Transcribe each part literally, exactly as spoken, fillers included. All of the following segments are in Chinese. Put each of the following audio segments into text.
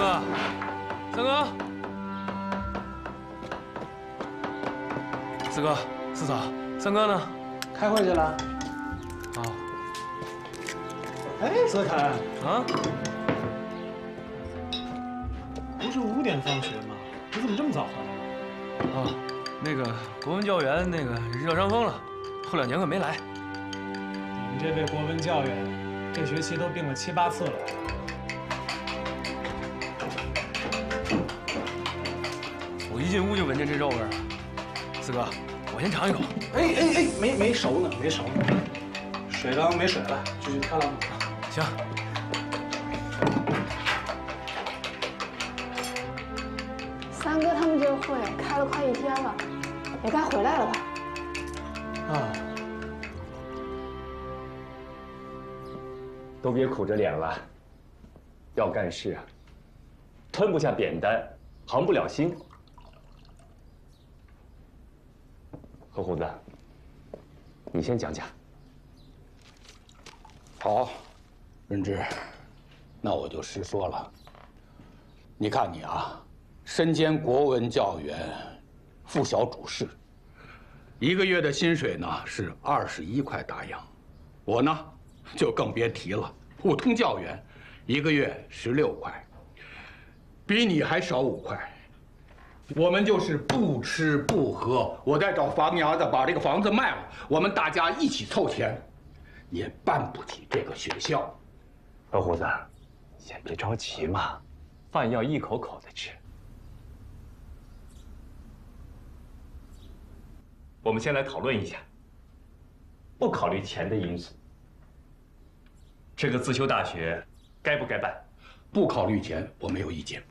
哥，三哥，四哥，四嫂，三哥呢？ 开会去了。 啊。 哎，泽楷啊， 不是五点放学吗？你怎么这么早回来？ 啊，那个国文教员那个热伤风了，后两节课没来。 你们这位国文教员，这学期都病了七八次了。 我一进屋就闻见这肉味儿了。四哥，我先尝一口。 哎哎哎，没没熟呢，没熟呢。水缸没水了，继续开朗补。 行。 三哥他们这会开了快一天了，也该回来了吧？ 啊。 都别苦着脸了，要干事啊，吞不下扁担，横不了心。何胡子，你先讲讲。 好，润之，那我就实说了。你看你啊，身兼国文教员、副小主事，一个月的薪水呢是二十一块大洋，我呢就更别提了，普通教员，一个月十六块，比你还少五块。我们就是不吃不喝，我再找房伢子把这个房子卖了，我们大家一起凑钱，也办不起这个学校。 何胡子，先别着急嘛，饭要一口口的吃。我们先来讨论一下，不考虑钱的因素，这个自修大学该不该办？ 不考虑钱，我没有意见。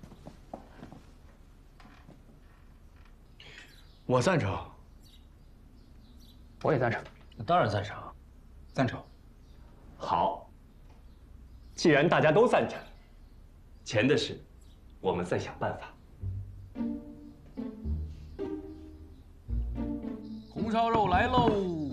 我赞成。 我也赞成。 当然赞成。 赞成。 好，既然大家都赞成，钱的事，我们再想办法。 红烧肉来喽！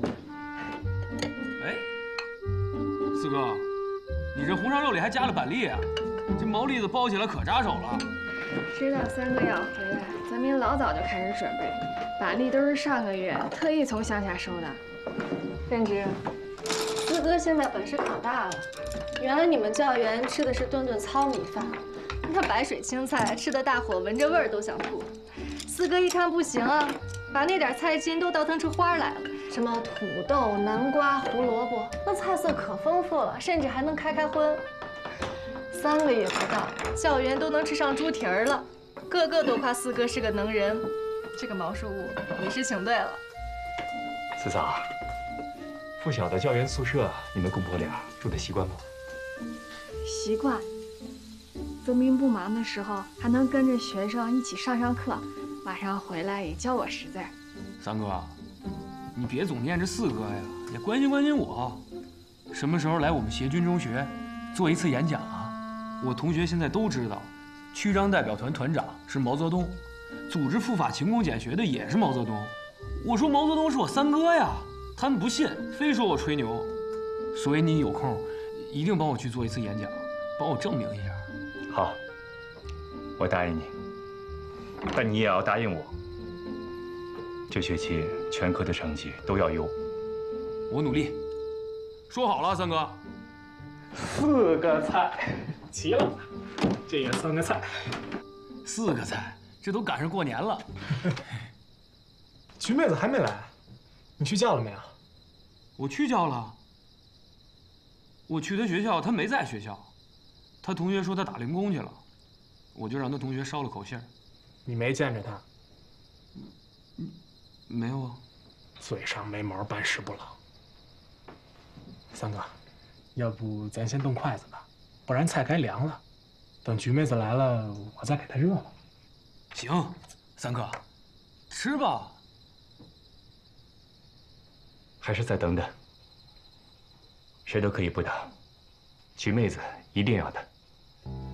哎，四哥，你这红烧肉里还加了板栗啊？这毛栗子包起来可扎手了。 知道三哥要回来，泽民老早就开始准备，板栗都是上个月特意从乡下收的。 任之，四哥现在本事可大了。原来你们教员吃的是顿顿糙米饭，那白水青菜吃的大伙闻着味儿都想吐。四哥一看不行啊，把那点菜心都倒腾出花来了，什么土豆、南瓜、胡萝卜，那菜色可丰富了，甚至还能开开荤。三个月不到，教员都能吃上猪蹄儿了，个个都夸四哥是个能人。这个毛叔武，你是请对了。 四嫂，附小的教员宿舍，你们公婆俩住的习惯不？ 习惯。泽民不忙的时候，还能跟着学生一起上上课，晚上回来也教我识字。 三哥，你别总念着四哥呀，也关心关心我。什么时候来我们协军中学做一次演讲啊？我同学现在都知道，区章代表团团长是毛泽东，组织赴法勤工俭学的也是毛泽东。我说毛泽东是我三哥呀，他们不信，非说我吹牛。所以你有空一定帮我去做一次演讲，帮我证明一下。 好，我答应你，但你也要答应我，这学期全科的成绩都要优。 我努力。说好了，三哥。 四个菜，齐了，这也算个菜。 四个菜，这都赶上过年了。 菊妹子还没来，你去叫了没有？ 我去叫了。我去他学校，他没在学校。他同学说他打零工去了，我就让他同学捎了口信儿。 你没见着他？ 没有啊。 嘴上没毛，办事不牢。三哥，要不咱先动筷子吧，不然菜该凉了。等菊妹子来了，我再给她热了。 行，三哥，吃吧。 还是再等等，谁都可以不等，菊妹子一定要等。